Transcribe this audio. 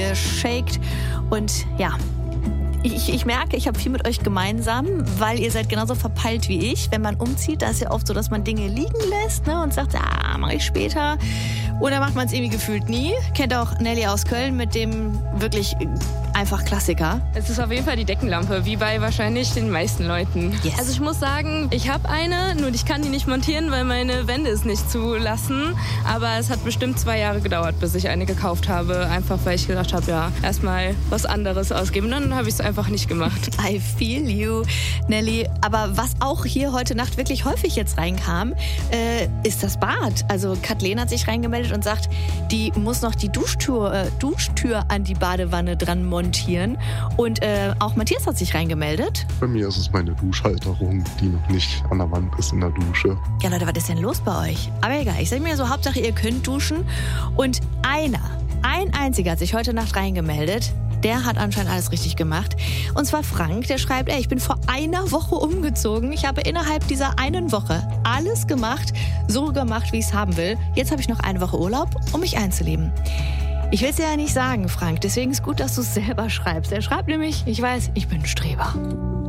geshaked. Und ja, ich merke, ich habe viel mit euch gemeinsam, weil ihr seid genauso verpeilt wie ich. Wenn man umzieht, da ist ja oft so, dass man Dinge liegen lässt, ne, und sagt, mache ich später. Oder macht man es irgendwie gefühlt nie. Kennt auch Nelly aus Köln mit dem wirklich einfach Klassiker. Es ist auf jeden Fall die Deckenlampe, wie bei wahrscheinlich den meisten Leuten. Yes. Also ich muss sagen, ich habe eine, nur ich kann die nicht montieren, weil meine Wände es nicht zulassen. Aber es hat bestimmt 2 Jahre gedauert, bis ich eine gekauft habe. Einfach weil ich gedacht habe, ja, erstmal was anderes ausgeben. Dann habe ich es einfach nicht gemacht. I feel you, Nelly. Aber was auch hier heute Nacht wirklich häufig jetzt reinkam, ist das Bad. Also Kathleen hat sich reingemeldet und sagt, die muss noch die Duschtür an die Badewanne dran montieren. Und auch Matthias hat sich reingemeldet. Bei mir ist es meine Duschhalterung, die noch nicht an der Wand ist in der Dusche. Ja Leute, was ist denn los bei euch? Aber egal, ich sage mir so, Hauptsache ihr könnt duschen. Und ein einziger hat sich heute Nacht reingemeldet. Der hat anscheinend alles richtig gemacht. Und zwar Frank, der schreibt, ich bin vor einer Woche umgezogen. Ich habe innerhalb dieser einen Woche alles gemacht, so gemacht, wie ich es haben will. Jetzt habe ich noch eine Woche Urlaub, um mich einzuleben. Ich will es dir ja nicht sagen, Frank. Deswegen ist gut, dass du es selber schreibst. Er schreibt nämlich, ich weiß, ich bin ein Streber.